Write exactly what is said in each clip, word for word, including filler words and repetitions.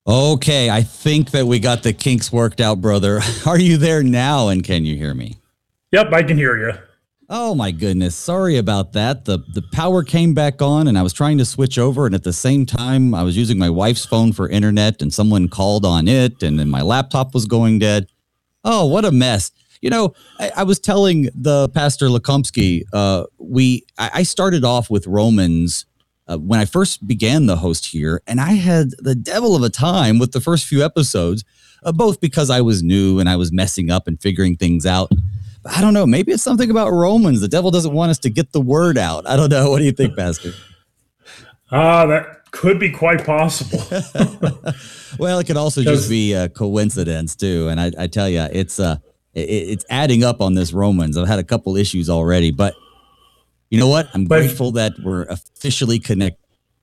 Okay, I think that we got the kinks worked out, brother. Are you there now, and can you hear me? Yep, I can hear you. Oh my goodness, sorry about that. The the power came back on and I was trying to switch over, and at the same time I was using my wife's phone for internet and someone called on it, and then my laptop was going dead. Oh, what a mess. You know, I, I was telling the Pastor Lekomsky, uh, we I, I started off with Romans uh, when I first began the host here, and I had the devil of a time with the first few episodes, uh, both because I was new and I was messing up and figuring things out. But I don't know. Maybe it's something about Romans. The devil doesn't want us to get the word out. I don't know. What do you think, Pastor? Ah, uh, that could be quite possible. Well, it could also just be a coincidence too. And I, I tell you, it's uh, it, it's adding up on this Romans. I've had a couple issues already, but you know what? I'm but, grateful that we're officially connected.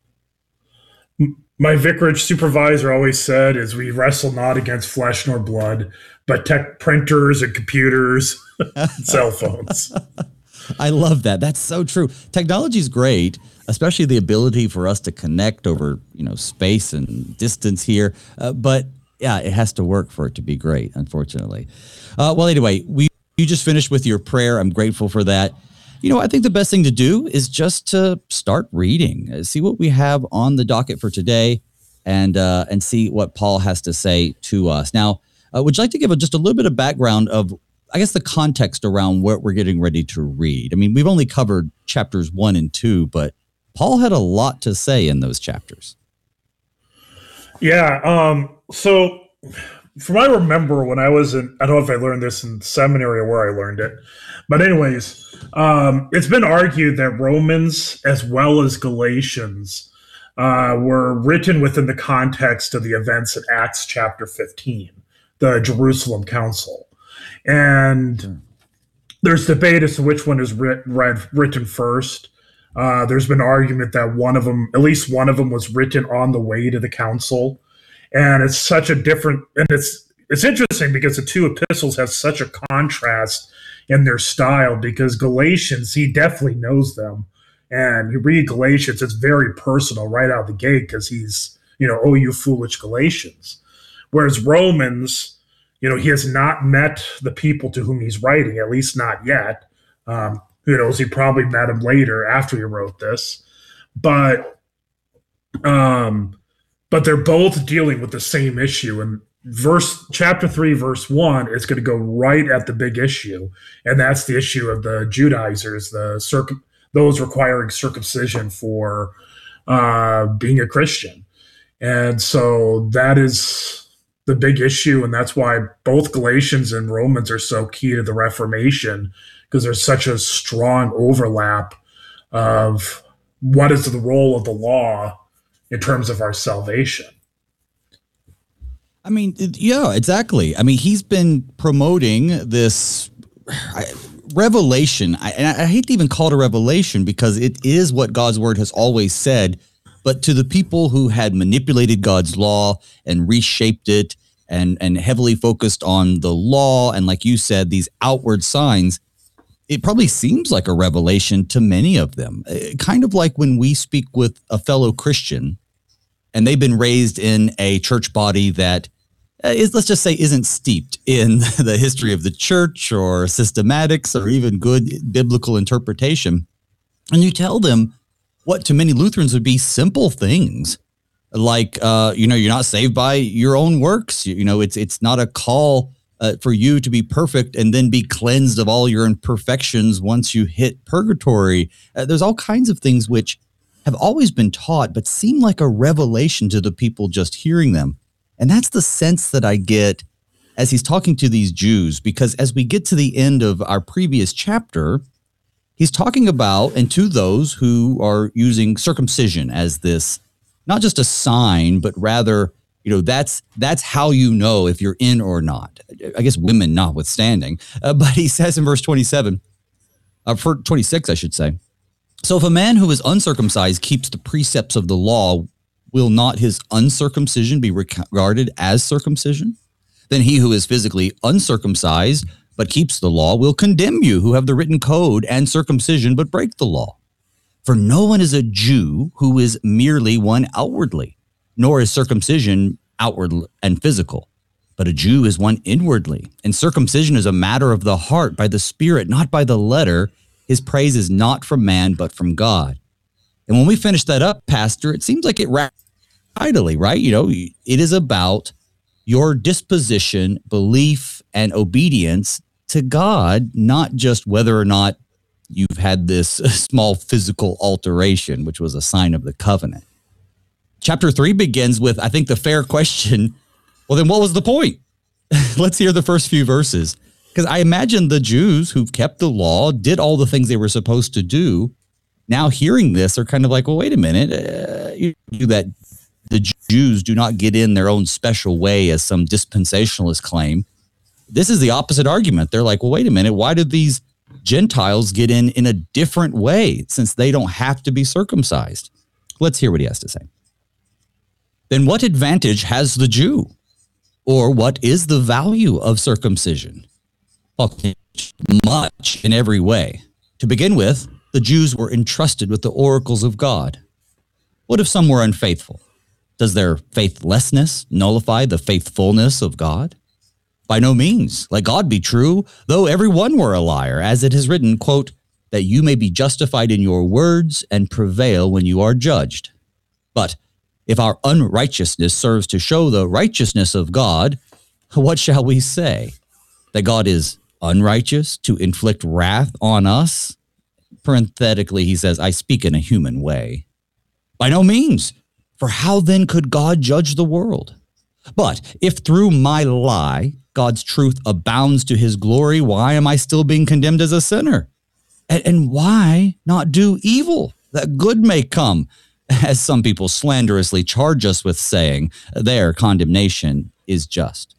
My vicarage supervisor always said is we wrestle not against flesh nor blood, but tech printers and computers and cell phones. I love that. That's so true. Technology is great, especially the ability for us to connect over, you know, space and distance here. Uh, but yeah, it has to work for it to be great, unfortunately. Uh, well, anyway, we you just finished with your prayer. I'm grateful for that. You know, I think the best thing to do is just to start reading, uh, see what we have on the docket for today, and uh, and see what Paul has to say to us. Now, uh, would you like to give a, just a little bit of background of, I guess, the context around what we're getting ready to read? I mean, we've only covered chapters one and two, but Paul had a lot to say in those chapters. Yeah. Um, so from what I remember when I was in, I don't know if I learned this in seminary or where I learned it, but anyways, um, it's been argued that Romans as well as Galatians uh, were written within the context of the events in Acts chapter fifteen, the Jerusalem Council. And hmm. there's debate as to which one is writ- read, written first. Uh, there's been argument that one of them, at least one of them, was written on the way to the council. And it's such a different, and it's it's interesting because the two epistles have such a contrast in their style, because Galatians, he definitely knows them. And you read Galatians, it's very personal right out of the gate, because he's, you know, oh, you foolish Galatians. Whereas Romans, you know, he has not met the people to whom he's writing, at least not yet. Um, who knows, he probably met them later after he wrote this. But um, but they're both dealing with the same issue. And verse chapter three, verse one is going to go right at the big issue. And that's the issue of the Judaizers, the circ- those requiring circumcision for uh, being a Christian. And so that is the big issue. And that's why both Galatians and Romans are so key to the Reformation, because there's such a strong overlap of what is the role of the law in terms of our salvation. I mean, yeah, exactly. I mean, he's been promoting this revelation. I, and I hate to even call it a revelation, because it is what God's word has always said. But to the people who had manipulated God's law and reshaped it and, and heavily focused on the law and, like you said, these outward signs, it probably seems like a revelation to many of them. Kind of like when we speak with a fellow Christian and they've been raised in a church body that is, let's just say, isn't steeped in the history of the church or systematics or even good biblical interpretation. And you tell them what to many Lutherans would be simple things like, uh, you know, you're not saved by your own works. You, you know, it's it's not a call uh, for you to be perfect and then be cleansed of all your imperfections once you hit purgatory. Uh, there's all kinds of things which have always been taught, but seem like a revelation to the people just hearing them. And that's the sense that I get as he's talking to these Jews, because as we get to the end of our previous chapter, he's talking about, and to those who are using circumcision as this, not just a sign, but rather, you know, that's that's how you know if you're in or not. I guess women notwithstanding. Uh, but he says in verse twenty-seven, uh, for twenty-six, I should say, so if a man who is uncircumcised keeps the precepts of the law, will not his uncircumcision be regarded as circumcision? Then he who is physically uncircumcised but keeps the law will condemn you, who have the written code and circumcision but break the law. For no one is a Jew who is merely one outwardly, nor is circumcision outward and physical, but a Jew is one inwardly. And circumcision is a matter of the heart by the Spirit, not by the letter. His praise is not from man, but from God. And when we finish that up, Pastor, it seems like it wraps idly, right? You know, it is about your disposition, belief, and obedience to God, not just whether or not you've had this small physical alteration, which was a sign of the covenant. Chapter three begins with, I think, the fair question, well, then what was the point? Let's hear the first few verses. Because I imagine the Jews who've kept the law, did all the things they were supposed to do, now hearing this are kind of like, well, wait a minute, uh, you do that. The Jews do not get in their own special way as some dispensationalists claim. This is the opposite argument. They're like, well, wait a minute, why did these Gentiles get in in a different way since they don't have to be circumcised? Let's hear what he has to say. Then what advantage has the Jew? Or what is the value of circumcision? Well, much in every way. To begin with, the Jews were entrusted with the oracles of God. What if some were unfaithful? Does their faithlessness nullify the faithfulness of God? By no means. Let God be true, though every one were a liar, as it is written, quote, that you may be justified in your words and prevail when you are judged. But if our unrighteousness serves to show the righteousness of God, what shall we say? That God is unrighteous to inflict wrath on us? Parenthetically, he says, I speak in a human way. By no means. For how then could God judge the world? But if through my lie, God's truth abounds to his glory, why am I still being condemned as a sinner? And, and why not do evil, that good may come, as some people slanderously charge us with saying, their condemnation is just.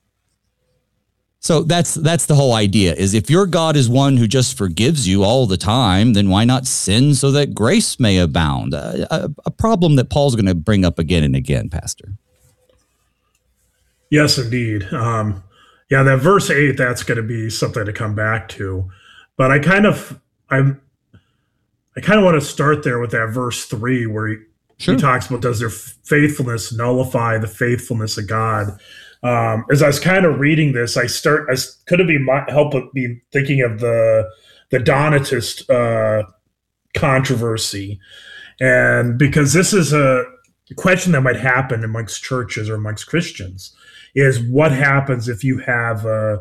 So that's that's the whole idea, is if your God is one who just forgives you all the time, then why not sin so that grace may abound? A, a, a problem that Paul's going to bring up again and again, Pastor. Yes, indeed. Um, yeah, that verse eight, that's going to be something to come back to. But I kind of, I'm, I kind of want to start there with that verse three, where he, sure. he talks about, does their faithfulness nullify the faithfulness of God? Um, as I was kind of reading this, I start, I couldn't be help but be thinking of the the Donatist uh, controversy, and because this is a question that might happen amongst churches or amongst Christians, is what happens if you have a,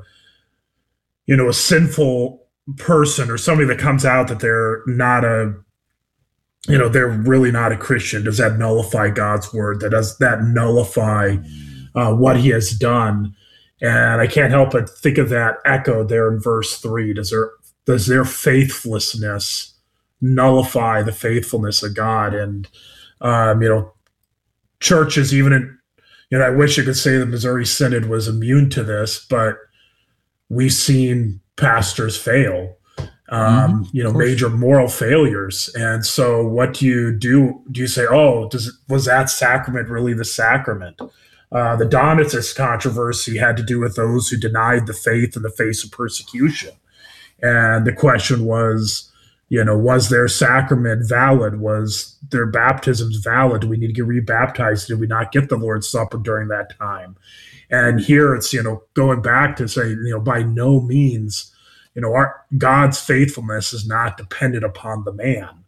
you know, a sinful person or somebody that comes out that they're not a, you know, they're really not a Christian? Does that nullify God's word? That does that nullify Uh, what he has done? And I can't help but think of that echoed there in verse three. Does their does their faithlessness nullify the faithfulness of God? And um, you know, churches, even in, you know, I wish I could say the Missouri Synod was immune to this, but we've seen pastors fail. Um, mm-hmm, you know, major moral failures. And so, what do you do? Do you say, "Oh, does it, was that sacrament really the sacrament?" Uh, the Donatist controversy had to do with those who denied the faith in the face of persecution. And the question was, you know, was their sacrament valid? Was their baptisms valid? Do we need to get rebaptized? Did we not get the Lord's Supper during that time? And here it's, you know, going back to say, you know, by no means, you know, our God's faithfulness is not dependent upon the man.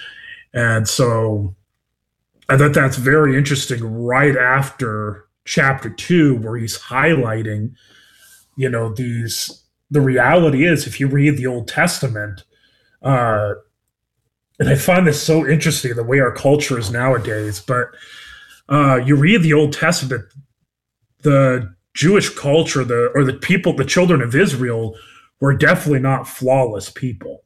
And so I thought that's very interesting right after chapter two, where he's highlighting, you know, these, the reality is, if you read the Old Testament, uh, and I find this so interesting, the way our culture is nowadays, but uh, you read the Old Testament, the Jewish culture, the or the people, the children of Israel were definitely not flawless people.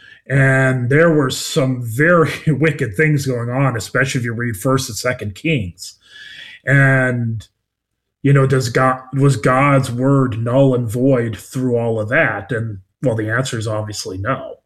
And there were some very wicked things going on, especially if you read First and Second Kings. And, you know, does God was God's word null and void through all of that? And well, the answer is obviously no.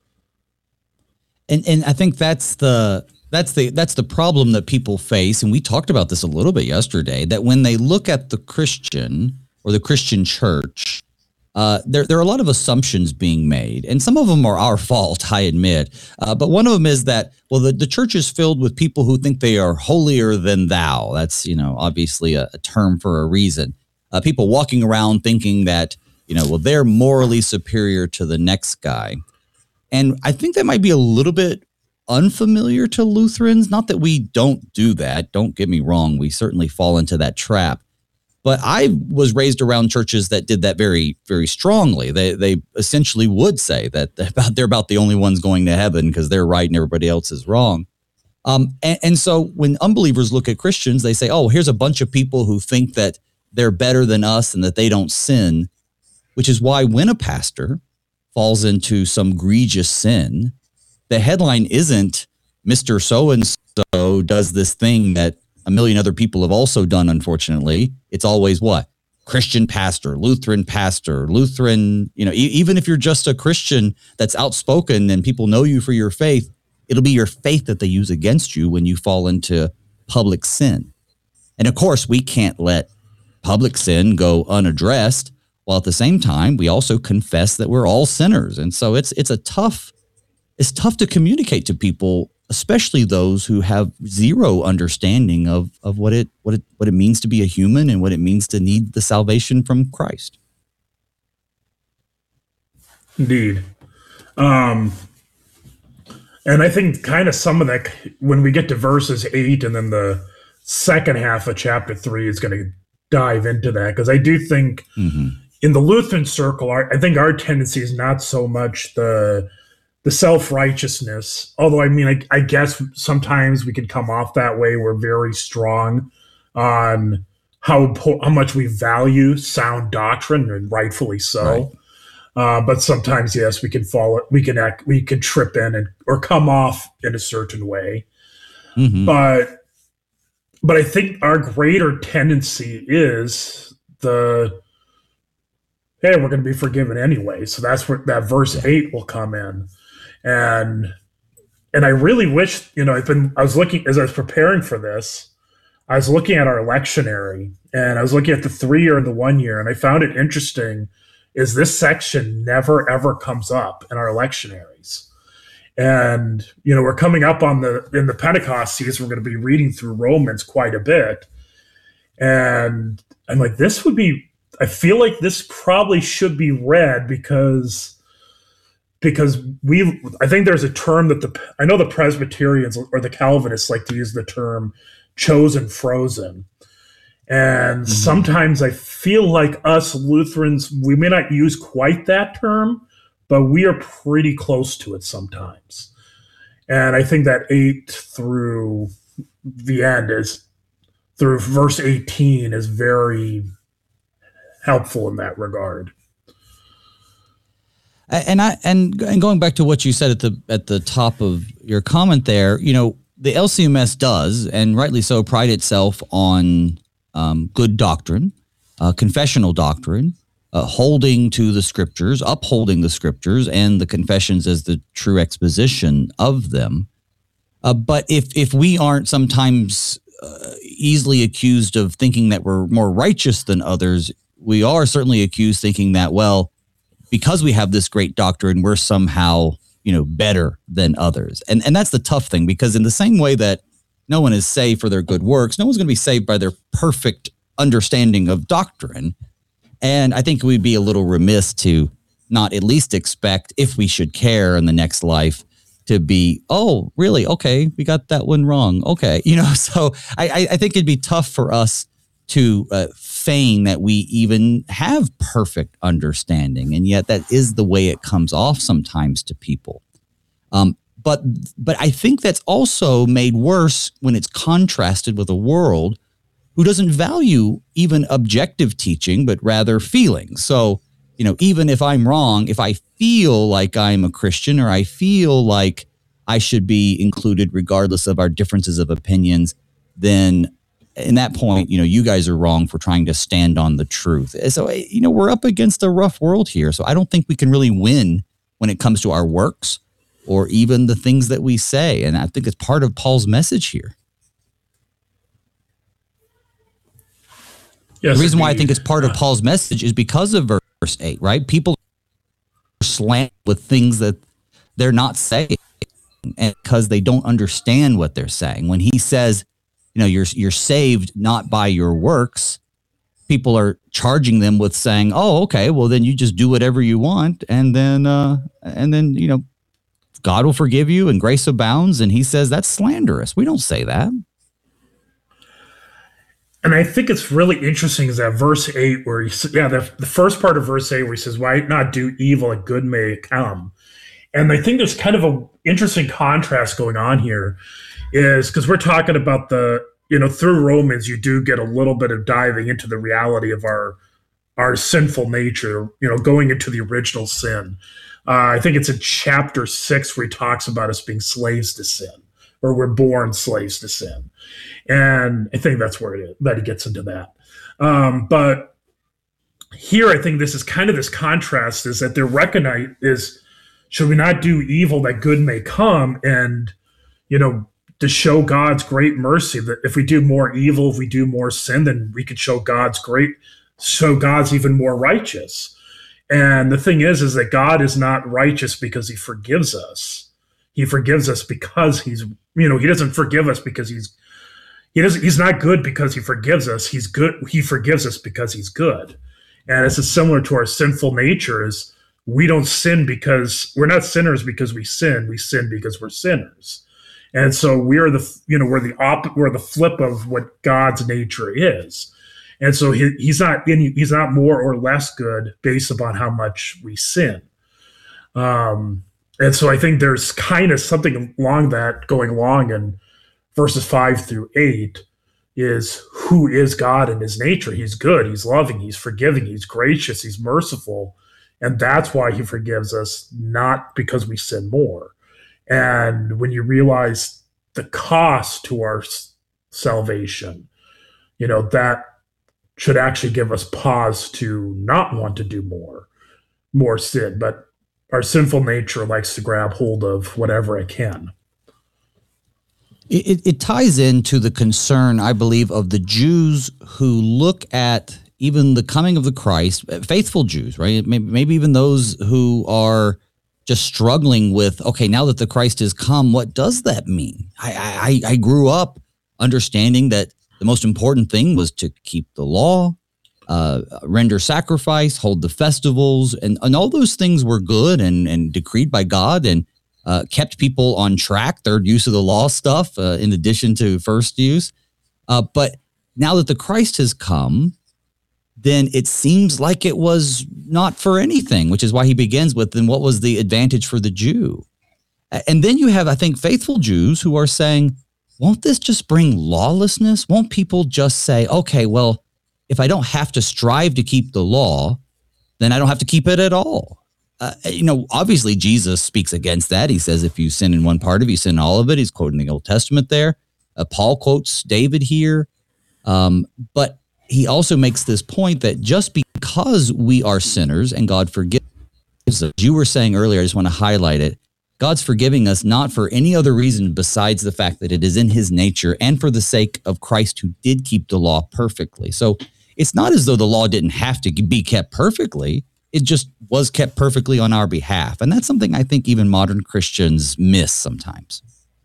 And and I think that's the that's the that's the problem that people face. And we talked about this a little bit yesterday, that when they look at the Christian or the Christian church, uh, there, there are a lot of assumptions being made, and some of them are our fault, I admit. Uh, but one of them is that, well, the, the church is filled with people who think they are holier than thou. That's, you know, obviously a, a term for a reason. Uh, people walking around thinking that, you know, well, they're morally superior to the next guy. And I think that might be a little bit unfamiliar to Lutherans. Not that we don't do that. Don't get me wrong. We certainly fall into that trap. But I was raised around churches that did that very, very strongly. They they essentially would say that they're about, they're about the only ones going to heaven because they're right and everybody else is wrong. Um, and, and so when unbelievers look at Christians, they say, oh, here's a bunch of people who think that they're better than us and that they don't sin, which is why when a pastor falls into some egregious sin, the headline isn't Mister So-and-so does this thing that a million other people have also done, unfortunately. It's always what? Christian pastor, Lutheran pastor, Lutheran, you know, e- even if you're just a Christian that's outspoken and people know you for your faith, it'll be your faith that they use against you when you fall into public sin. And of course, we can't let public sin go unaddressed, while at the same time, we also confess that we're all sinners. And so it's it's a tough, it's tough to communicate to people, especially those who have zero understanding of, of what it what it what it means to be a human and what it means to need the salvation from Christ. Indeed. Um, and I think kind of some of that, when we get to verses eight and then the second half of chapter three is going to dive into that, because I do think mm-hmm. in the Lutheran circle, our, I think our tendency is not so much the the self-righteousness, although I mean, I, I guess sometimes we can come off that way. We're very strong on how how much we value sound doctrine, and rightfully so. Right. Uh, but sometimes, yes, we can fall, we can act, we can trip in and or come off in a certain way. Mm-hmm. But but I think our greater tendency is the, hey, we're going to be forgiven anyway. So that's where that verse eight will come in. And and I really wish, you know, I've been I was looking as I was preparing for this, I was looking at our lectionary, and I was looking at the three year and the one year, and I found it interesting is this section never ever comes up in our lectionaries. And, you know, we're coming up on the in the Pentecost season, we're going to be reading through Romans quite a bit. And I'm like, this would be, I feel like this probably should be read because Because we, I think there's a term that the, I know the Presbyterians or the Calvinists like to use the term chosen frozen. And mm-hmm. sometimes I feel like us Lutherans, we may not use quite that term, but we are pretty close to it sometimes. And I think that eight through the end is, through verse eighteen is very helpful in that regard. And I and, and going back to what you said at the at the top of your comment there, you know, the L C M S does, and rightly so, pride itself on um, good doctrine, uh, confessional doctrine, uh, holding to the scriptures, upholding the scriptures, and the confessions as the true exposition of them. Uh, but if if we aren't sometimes uh, easily accused of thinking that we're more righteous than others, we are certainly accused thinking that, well, because we have this great doctrine, we're somehow, you know, better than others. And and that's the tough thing, because in the same way that no one is saved for their good works, no one's going to be saved by their perfect understanding of doctrine. And I think we'd be a little remiss to not at least expect, if we should care in the next life, to be, oh, really? Okay, we got that one wrong. Okay. You know, so I, I think it'd be tough for us to uh, feign that we even have perfect understanding. And yet that is the way it comes off sometimes to people. Um, but but I think that's also made worse when it's contrasted with a world who doesn't value even objective teaching, but rather feelings. So, you know, even if I'm wrong, if I feel like I'm a Christian, or I feel like I should be included regardless of our differences of opinions, then in that point, you know, you guys are wrong for trying to stand on the truth. So, you know, we're up against a rough world here. So I don't think we can really win when it comes to our works or even the things that we say. And I think it's part of Paul's message here. Yes, the reason indeed. why I think it's part of Paul's message is because of verse verse eight, right? People are slammed with things that they're not saying, and because they don't understand what they're saying. When he says, you know, you're you're saved not by your works, people are charging them with saying, oh, okay, well then you just do whatever you want, and then uh, and then you know, God will forgive you and grace abounds. And he says that's slanderous. We don't say that. And I think it's really interesting is that verse eight, where he says, yeah, the, the first part of verse eight, where he says, why not do evil, that good may come? And I think there's kind of an interesting contrast going on here, is because we're talking about the, you know, through Romans, you do get a little bit of diving into the reality of our, our sinful nature, you know, going into the original sin. Uh, I think it's in chapter six where he talks about us being slaves to sin, or we're born slaves to sin. And I think that's where it is, that he gets into that. Um, but here, I think this is kind of this contrast, is that they're recognized is, should we not do evil that good may come? And, you know, to show God's great mercy, that if we do more evil, if we do more sin, then we could show God's great, show God's even more righteous. And the thing is, is that God is not righteous because he forgives us. He forgives us because he's, you know, he doesn't forgive us because he's, He doesn't. He's not good because he forgives us. He's good. He forgives us because he's good. And it's similar to our sinful nature. Is we don't sin because we're not sinners because we sin. We sin because we're sinners. And so we are the, you know, we're the op, we're the flip of what God's nature is. And so he, he's not any, he's not more or less good based upon how much we sin. Um, and so I think there's kind of something along that going along in verses five through eight, is who is God in his nature. He's good, he's loving, he's forgiving, he's gracious, he's merciful. And that's why he forgives us, not because we sin more. And when you realize the cost to our salvation, you know, that should actually give us pause to not want to do more, more sin. But our sinful nature likes to grab hold of whatever it can. It, it ties into the concern, I believe, of the Jews who look at even the coming of the Christ, faithful Jews, right? Maybe, maybe even those who are just struggling with, okay, now that the Christ has come, what does that mean? I, I, I grew up understanding that the most important thing was to keep the law, uh, render sacrifice, hold the festivals, and, and all those things were good and, and decreed by God, and Uh, kept people on track, third use of the law stuff, uh, in addition to first use. Uh, but now that the Christ has come, then it seems like it was not for anything, which is why he begins with, then what was the advantage for the Jew? And then you have, I think, faithful Jews who are saying, won't this just bring lawlessness? Won't people just say, okay, well, if I don't have to strive to keep the law, then I don't have to keep it at all. Uh, you know, obviously Jesus speaks against that. He says, if you sin in one part of it, you sin in all of it. He's quoting the Old Testament there. Uh, Paul quotes David here. Um, but he also makes this point that just because we are sinners and God forgives us, as you were saying earlier, I just want to highlight it, God's forgiving us not for any other reason besides the fact that it is in his nature and for the sake of Christ, who did keep the law perfectly. So it's not as though the law didn't have to be kept perfectly. It just was kept perfectly on our behalf. And that's something I think even modern Christians miss sometimes.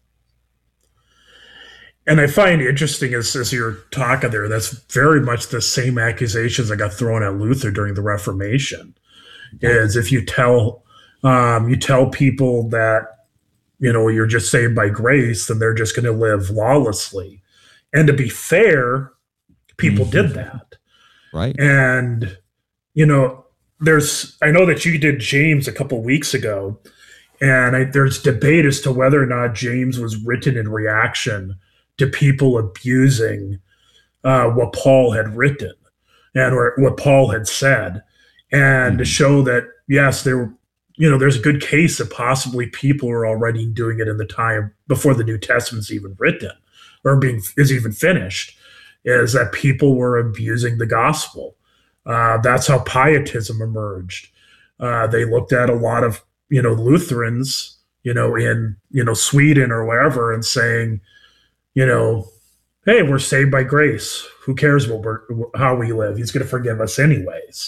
And I find interesting as, as you're talking there, that's very much the same accusations that got thrown at Luther during the Reformation. Is if you tell um, you tell people that, you know, you're just saved by grace, then they're just going to live lawlessly. And to be fair, people mm-hmm. did that. Right. And, you know, There's, I know that you did James a couple weeks ago, and I, there's debate as to whether or not James was written in reaction to people abusing uh, what Paul had written and or what Paul had said, and mm-hmm. to show that yes, there were, you know, there's a good case that possibly people were already doing it in the time before the New Testament's even written or being is even finished, is that people were abusing the gospel. Uh, that's how pietism emerged. Uh, they looked at a lot of, you know, Lutherans, you know, in, you know, Sweden or wherever, and saying, you know, hey, we're saved by grace. Who cares what we're, how we live? He's going to forgive us anyways.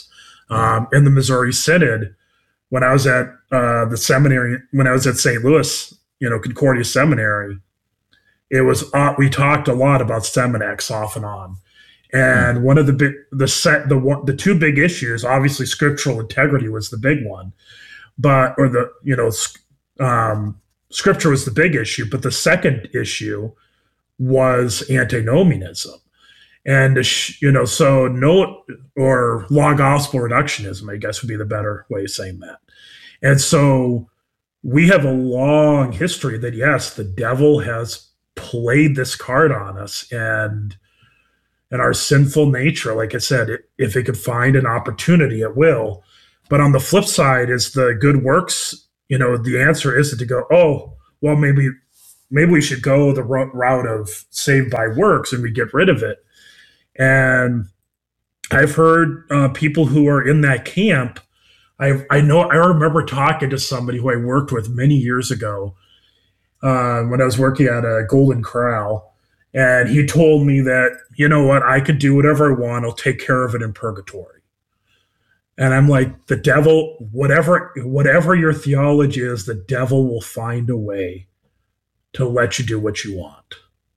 Um, in the Missouri Synod, when I was at uh, the seminary, when I was at Saint Louis, you know, Concordia Seminary, it was uh, we talked a lot about Seminex off and on. And one of the big, the set, the one, the two big issues, obviously scriptural integrity was the big one, but, or the, you know, um, scripture was the big issue, but the second issue was antinomianism. And, you know, so no, or law gospel reductionism, I guess would be the better way of saying that. And so we have a long history that, yes, the devil has played this card on us, and and our sinful nature, like I said, it, if it could find an opportunity, it will. But on the flip side is the good works, you know, the answer isn't to go, oh, well, maybe maybe we should go the route of saved by works and we get rid of it. And I've heard uh, people who are in that camp. I I know I remember talking to somebody who I worked with many years ago uh, when I was working at a Golden Corral. And he told me that, you know what, I could do whatever I want. I'll take care of it in purgatory. And I'm like, the devil, whatever, whatever your theology is, the devil will find a way to let you do what you want.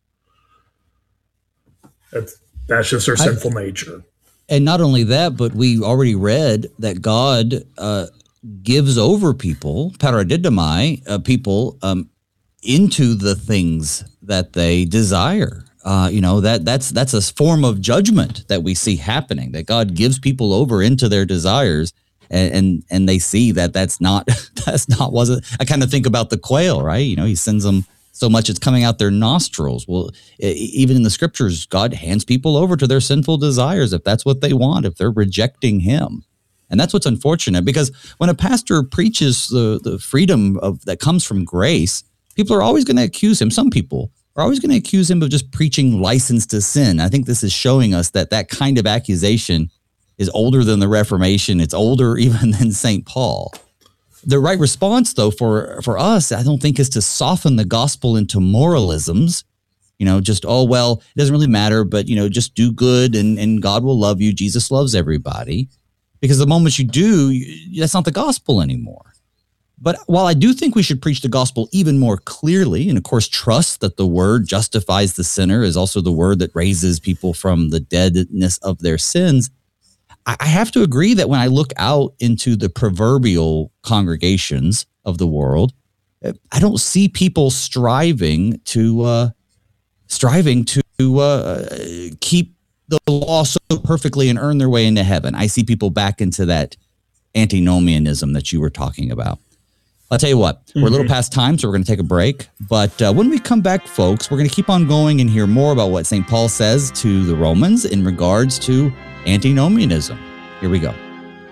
That's, that's just our I, sinful nature. And not only that, but we already read that God uh, gives over people, paradidomai, uh, people, um, into the things that they desire. Uh, you know, that that's that's a form of judgment that we see happening, that God gives people over into their desires, and and, and they see that that's not that's not wasn't. I kind of think about the quail, right? You know, he sends them so much it's coming out their nostrils. Well, even in the scriptures, God hands people over to their sinful desires if that's what they want, if they're rejecting him. And that's what's unfortunate, because when a pastor preaches the the freedom of that comes from grace, people are always going to accuse him. Some people are always going to accuse him of just preaching license to sin. I think this is showing us that that kind of accusation is older than the Reformation. It's older even than Saint Paul. The right response, though, for, for us, I don't think, is to soften the gospel into moralisms. You know, just, oh, well, it doesn't really matter, but, you know, just do good and, and God will love you. Jesus loves everybody. Because the moment you do, that's not the gospel anymore. But while I do think we should preach the gospel even more clearly, and of course trust that the word justifies the sinner is also the word that raises people from the deadness of their sins, I have to agree that when I look out into the proverbial congregations of the world, I don't see people striving to uh, striving to uh, keep the law so perfectly and earn their way into heaven. I see people back into that antinomianism that you were talking about. I'll tell you what, we're mm-hmm. a little past time, so we're going to take a break. But uh, when we come back, folks, we're going to keep on going and hear more about what Saint Paul says to the Romans in regards to antinomianism. Here we go.